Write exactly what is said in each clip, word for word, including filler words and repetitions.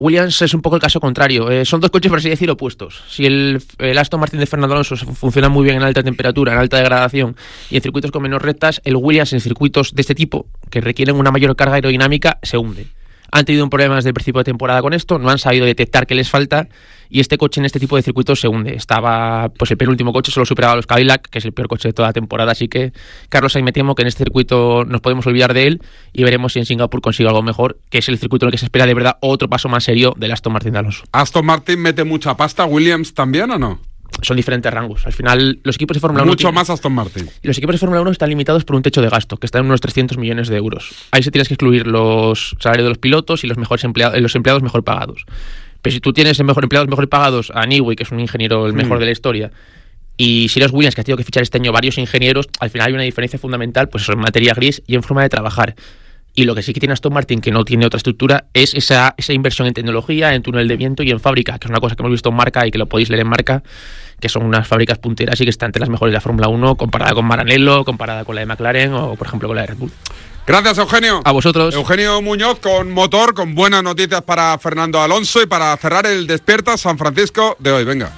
Williams es un poco el caso contrario. Eh, son dos coches, por así decir, opuestos. Si el, el Aston Martin de Fernando Alonso funciona muy bien en alta temperatura, en alta degradación y en circuitos con menos rectas, el Williams en circuitos de este tipo, que requieren una mayor carga aerodinámica, se hunde. Han tenido un problema desde el principio de temporada con esto, no han sabido detectar qué les falta y este coche en este tipo de circuitos se hunde. Estaba, pues el penúltimo coche solo superaba a los Cadillac, que es el peor coche de toda la temporada, así que Carlos, ahí me temo que en este circuito nos podemos olvidar de él y veremos si en Singapur consigue algo mejor, que es el circuito en el que se espera de verdad otro paso más serio del Aston Martin de Alonso. ¿Aston Martin mete mucha pasta, Williams también o no? Son diferentes rangos. Al final, los equipos de Fórmula uno... Mucho tienen, más Aston Martin. Y los equipos de Fórmula uno están limitados por un techo de gasto, que está en unos trescientos millones de euros. Ahí se tienes que excluir los salarios de los pilotos y los mejores empleados, los empleados mejor pagados. Pero si tú tienes el mejor empleados mejor pagados a Newey, que es un ingeniero el mejor mm. de la historia, y si eres Williams, que ha tenido que fichar este año varios ingenieros, al final hay una diferencia fundamental, pues eso, en materia gris y en forma de trabajar. Y lo que sí que tiene Aston Martin, que no tiene otra estructura, es esa, esa inversión en tecnología, en túnel de viento y en fábrica, que es una cosa que hemos visto en Marca y que lo podéis leer en Marca, que son unas fábricas punteras y que están entre las mejores de la Fórmula uno, comparada con Maranello, comparada con la de McLaren o, por ejemplo, con la de Red Bull. Gracias, Eugenio. A vosotros. Eugenio Muñoz con motor, con buenas noticias para Fernando Alonso y para cerrar el Despierta San Francisco de hoy. Venga.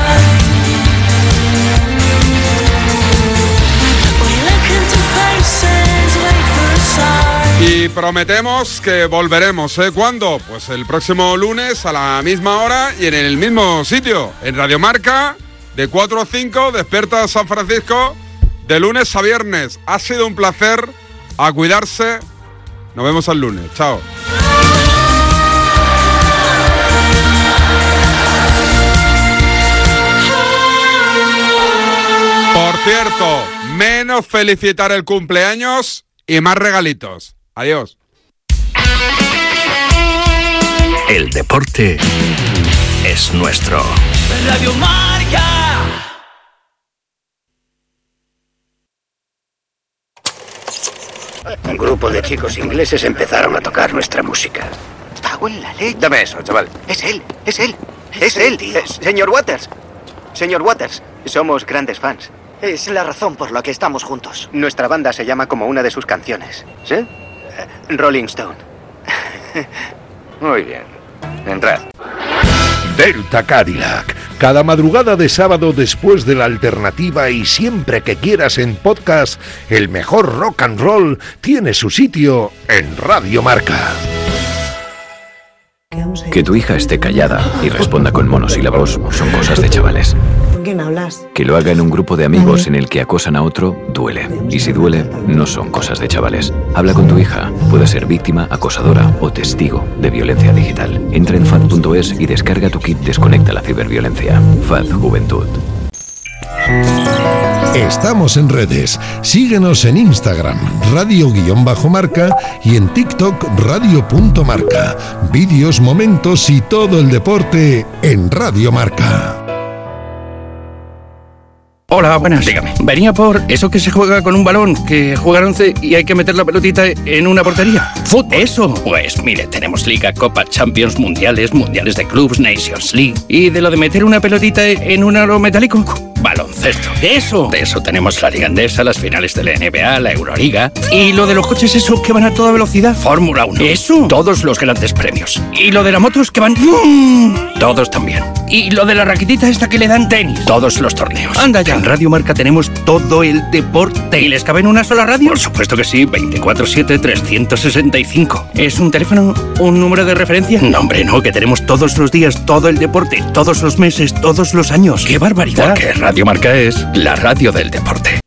Y prometemos que volveremos, ¿eh? ¿Cuándo? Pues el próximo lunes a la misma hora y en el mismo sitio, en Radio Marca, de cuatro a cinco, Despierta San Francisco, de lunes a viernes. Ha sido un placer, a cuidarse. Nos vemos el lunes. Chao. Por cierto, menos felicitar el cumpleaños y más regalitos. Adiós. El deporte es nuestro. Radio Marca. Un grupo de chicos ingleses empezaron a tocar nuestra música. Cago en la leche. Dame eso, chaval. Es él, es él, es, es él, tío. Eh, señor Waters, señor Waters, somos grandes fans. Es la razón por la que estamos juntos. Nuestra banda se llama como una de sus canciones. ¿Sí? Rolling Stone. Muy bien. Entrad. Delta Cadillac. Cada madrugada de sábado después de la alternativa y siempre que quieras en podcast, el mejor rock and roll tiene su sitio en Radio Marca. Que tu hija esté callada y responda con monosílabos son cosas de chavales. ¿Con quién hablas? Que lo haga en un grupo de amigos en el que acosan a otro, duele. Y si duele, no son cosas de chavales. Habla con tu hija. Puede ser víctima, acosadora o testigo de violencia digital. Entra en F A D punto es y descarga tu kit Desconecta la ciberviolencia. F A D Juventud. Estamos en redes. Síguenos en Instagram, radio-marca y en TikTok, radio.marca. Vídeos, momentos y todo el deporte en Radio Marca. Hola, buenas. Dígame. Venía por eso que se juega con un balón, que juegan once y hay que meter la pelotita en una portería. ¿Fútbol? Eso. Pues mire, tenemos Liga, Copa, Champions, Mundiales, Mundiales de Clubs, Nations League. ¿Y de lo de meter una pelotita en un aro metálico? Baloncesto. ¿De eso? De eso tenemos la Liga Endesa, las finales de la N B A, la Euroliga. ¿Y lo de los coches esos que van a toda velocidad? Fórmula uno. ¿Eso? Todos los grandes premios. ¿Y lo de las motos que van...? Todos también. ¿Y lo de la raquetita esta que le dan tenis? Todos los torneos. Anda ya. En Radio Marca tenemos todo el deporte. ¿Y les cabe en una sola radio? Por supuesto que sí, veinticuatro siete, trescientos sesenta y cinco. ¿Es un teléfono? ¿Un número de referencia? No, hombre, no, que tenemos todos los días, todo el deporte, todos los meses, todos los años. ¡Qué barbaridad! Porque Radio Marca es la radio del deporte.